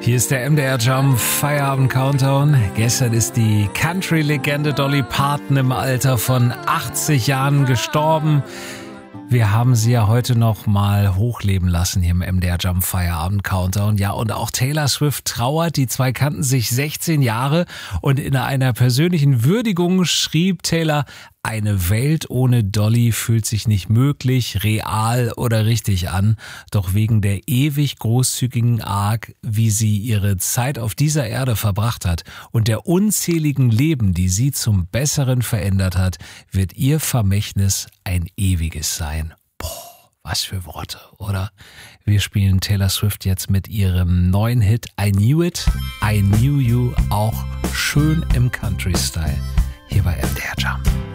Hier ist der MDR Jump Feierabend Countdown. Gestern ist die Country-Legende Dolly Parton im Alter von 80 Jahren gestorben. Wir haben sie ja heute noch mal hochleben lassen hier im MDR Jump Feierabend Countdown. Ja, und auch Taylor Swift trauert. Die zwei kannten sich 16 Jahre und in einer persönlichen Würdigung schrieb Taylor: Eine Welt ohne Dolly fühlt sich nicht möglich, real oder richtig an. Doch wegen der ewig großzügigen Art, wie sie ihre Zeit auf dieser Erde verbracht hat und der unzähligen Leben, die sie zum Besseren verändert hat, wird ihr Vermächtnis ein ewiges sein. Boah, was für Worte, oder? Wir spielen Taylor Swift jetzt mit ihrem neuen Hit I Knew It, I Knew You, auch schön im Country-Style, hier bei MDR Jump.